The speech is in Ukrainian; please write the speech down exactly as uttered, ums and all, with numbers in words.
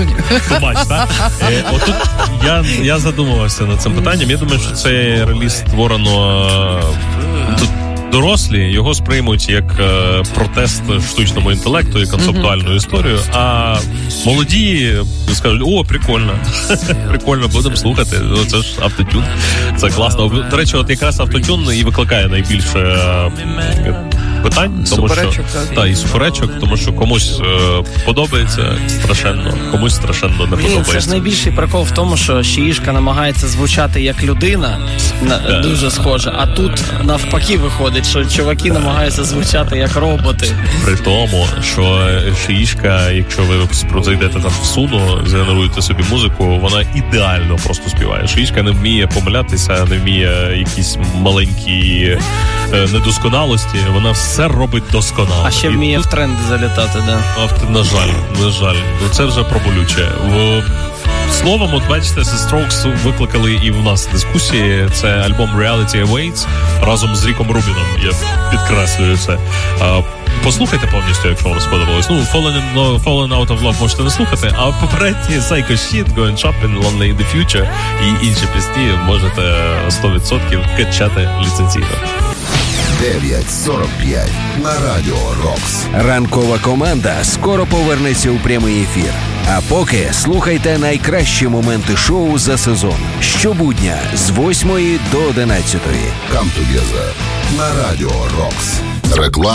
тиждень. Побач, так? Е, отут я, я задумувався над цим питанням. Я думаю, що цей реліз створено тут. Дорослі його сприймуть як е, протест штучному інтелекту і концептуальну mm-hmm. історію, а молоді скажуть: о, прикольно, прикольно, будемо слухати. Це ж автотюн, це класно. До речі, от якраз автотюн і викликає найбільше е, питань, тому суперечок, що так. Та, і суперечок, тому що комусь е, подобається страшенно, комусь страшенно не подобається. Це ж найбільший прикол в тому, що Шиїшка намагається звучати як людина, yeah. дуже схоже, а тут навпаки виходить, що чуваки намагаються звучати як роботи. При тому, що Шиїшка, якщо ви зайдете там в Суно, згенеруєте собі музику, вона ідеально просто співає. Шиїшка не вміє помилятися, не вміє якісь маленькі е, недосконалості, вона все робить досконало. А ще вміє тут... в тренди залітати, да. На жаль, на жаль. Це вже про болюче. Словом, от бачите, The Strokes викликали і в нас дискусії. Це альбом Reality Awaits разом з Ріком Рубіном. Я підкреслюю це. Послухайте повністю, якщо вам сподобалось. Ну, Fallen, in, Fallen Out of Love можете не слухати, а попередні Psycho Shit, Going Shopping, Lonely in the Future і інші пісні можете сто відсотків качати ліцензійно. дев'ять сорок п'ять на Радіо Рокс. Ранкова команда скоро повернеться у прямий ефір. А поки слухайте найкращі моменти шоу за сезон. Щобудня з восьмої до одинадцятої. Come Together на Радіо Рокс. Реклама.